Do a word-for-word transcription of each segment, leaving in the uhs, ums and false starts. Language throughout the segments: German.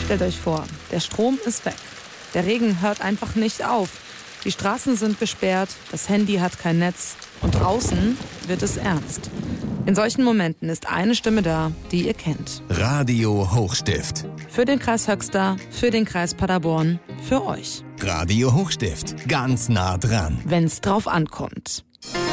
Stellt euch vor, der Strom ist weg. Der Regen hört einfach nicht auf. Die Straßen sind gesperrt, das Handy hat kein Netz und draußen wird es ernst. In solchen Momenten ist eine Stimme da, die ihr kennt. Radio Hochstift. Für den Kreis Höxter, für den Kreis Paderborn, für euch. Radio Hochstift, ganz nah dran. Wenn's drauf ankommt.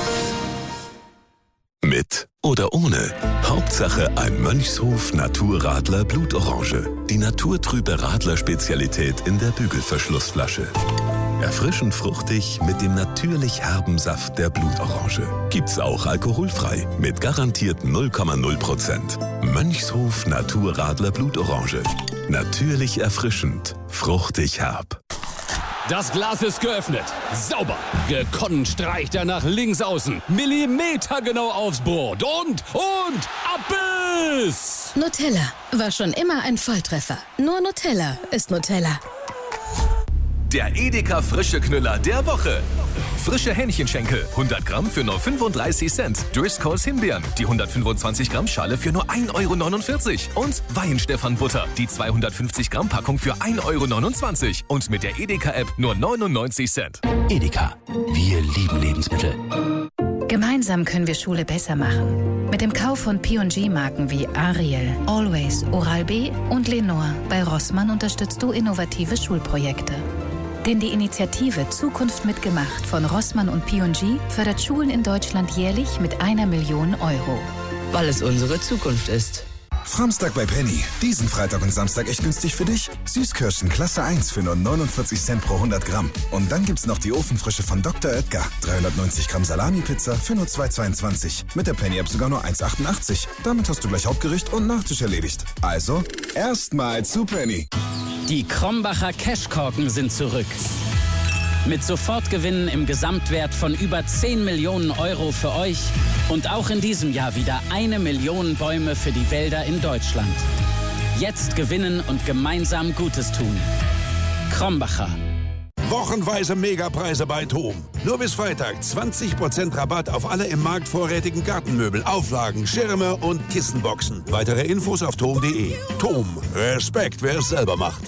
Mit oder ohne. Hauptsache ein Mönchshof Naturradler Blutorange. Die naturtrübe Radler-Spezialität in der Bügelverschlussflasche. Erfrischend fruchtig mit dem natürlich herben Saft der Blutorange. Gibt's auch alkoholfrei mit garantiert null Komma null Prozent. Mönchshof Naturradler Blutorange. Natürlich erfrischend, fruchtig herb. Das Glas ist geöffnet. Sauber. Gekonnt streicht er nach links außen. Millimetergenau aufs Brot. Und, und, Abbiss! Nutella war schon immer ein Volltreffer. Nur Nutella ist Nutella. Der Edeka Frische Knüller der Woche. Frische Hähnchenschenkel, hundert Gramm für nur fünfunddreißig Cent. Driscolls Himbeeren, die hundertfünfundzwanzig Gramm Schale für nur ein Euro neunundvierzig. Und Weihenstephan-Butter, die zweihundertfünfzig Gramm Packung für ein Euro neunundzwanzig. Und mit der Edeka-App nur neunundneunzig Cent. Edeka, wir lieben Lebensmittel. Gemeinsam können wir Schule besser machen. Mit dem Kauf von P und G-Marken wie Ariel, Always, Oral-B und Lenore bei Rossmann unterstützt du innovative Schulprojekte. Denn die Initiative Zukunft mitgemacht von Rossmann und P und G fördert Schulen in Deutschland jährlich mit einer Million Euro. Weil es unsere Zukunft ist. Samstag bei Penny. Diesen Freitag und Samstag echt günstig für dich. Süßkirschen Klasse eins für nur neunundvierzig Cent pro hundert Gramm. Und dann gibt's noch die Ofenfrische von Doktor Oetker. dreihundertneunzig Gramm Salami-Pizza für nur zwei Euro zweiundzwanzig. Mit der Penny-App sogar nur eins Euro achtundachtzig. Damit hast du gleich Hauptgericht und Nachtisch erledigt. Also, erstmal zu Penny. Die Krombacher Cashkorken sind zurück. Mit Sofortgewinnen im Gesamtwert von über zehn Millionen Euro für euch und auch in diesem Jahr wieder eine Million Bäume für die Wälder in Deutschland. Jetzt gewinnen und gemeinsam Gutes tun. Krombacher. Wochenweise Megapreise bei TOM. Nur bis Freitag zwanzig Prozent Rabatt auf alle im Markt vorrätigen Gartenmöbel, Auflagen, Schirme und Kissenboxen. Weitere Infos auf tom punkt de. TOM. Respekt, wer es selber macht.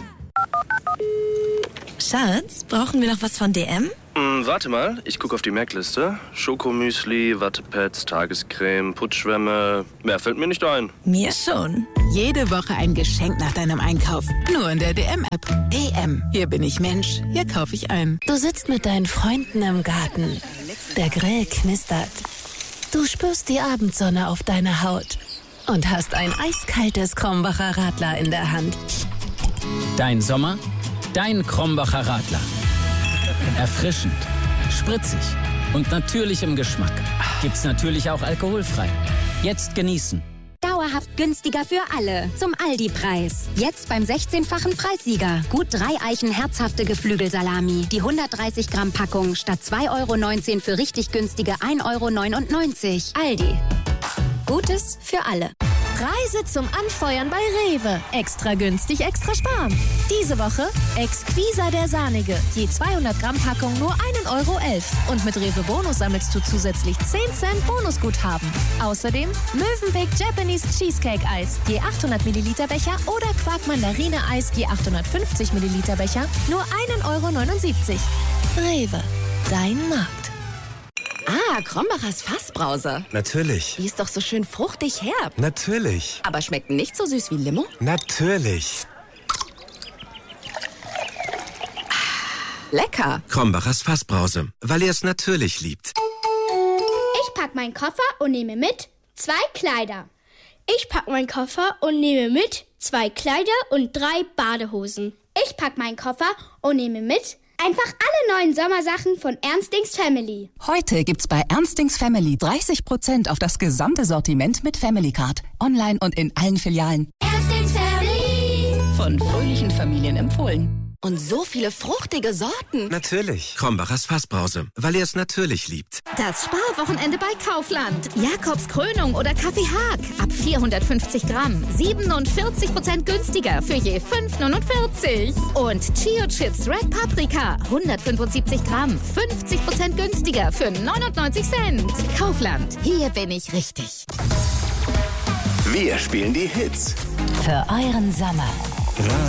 Schatz, brauchen wir noch was von D M? Hm, warte mal, ich gucke auf die Merkliste. Schokomüsli, Wattepads, Tagescreme, Putzschwämme. Mehr fällt mir nicht ein. Mir schon. Jede Woche ein Geschenk nach deinem Einkauf. Nur in der D M-App. D M. Hier bin ich Mensch. Hier kaufe ich ein. Du sitzt mit deinen Freunden im Garten. Der Grill knistert. Du spürst die Abendsonne auf deiner Haut. Und hast ein eiskaltes Krombacher Radler in der Hand. Dein Sommer? Dein Krombacher Radler. Erfrischend, spritzig und natürlich im Geschmack. Gibt's natürlich auch alkoholfrei. Jetzt genießen. Dauerhaft günstiger für alle. Zum Aldi-Preis. Jetzt beim sechzehnfachen Preissieger. Gut drei Eichen herzhafte Geflügelsalami. Die hundertdreißig Gramm Packung statt zwei Euro neunzehn für richtig günstige ein Euro neunundneunzig. Aldi. Gutes für alle. Preise zum Anfeuern bei Rewe. Extra günstig, extra sparen. Diese Woche Exquisa der Sahnige. Je zweihundert Gramm Packung nur ein Euro elf. Und mit Rewe Bonus sammelst du zusätzlich zehn Cent Bonusguthaben. Außerdem Mövenpick Japanese Cheesecake Eis. Je achthundert Milliliter Becher oder Quark Mandarine Eis. Je achthundertfünfzig Milliliter Becher. Nur ein Euro neunundsiebzig. Rewe. Dein Markt. Ah, Krombachers Fassbrause. Natürlich. Die ist doch so schön fruchtig herb. Natürlich. Aber schmeckt nicht so süß wie Limo? Natürlich. Lecker. Krombachers Fassbrause, weil er es natürlich liebt. Ich pack meinen Koffer und nehme mit zwei Kleider. Ich pack meinen Koffer und nehme mit zwei Kleider und drei Badehosen. Ich pack meinen Koffer und nehme mit einfach alle neuen Sommersachen von Ernstings Family. Heute gibt's bei Ernstings Family dreißig Prozent auf das gesamte Sortiment mit Family Card. Online und in allen Filialen. Ernstings Family. Von fröhlichen Familien empfohlen. Und so viele fruchtige Sorten. Natürlich. Krombachers Fassbrause, weil er es natürlich liebt. Das Sparwochenende bei Kaufland. Jakobs Krönung oder Kaffee Haag. Ab vierhundertfünfzig Gramm. siebenundvierzig Prozent günstiger für je fünf Euro neunundvierzig. Und Chio Chips Red Paprika. hundertfünfundsiebzig Gramm. fünfzig Prozent günstiger für neunundneunzig Cent. Kaufland. Hier bin ich richtig. Wir spielen die Hits. Für euren Sommer.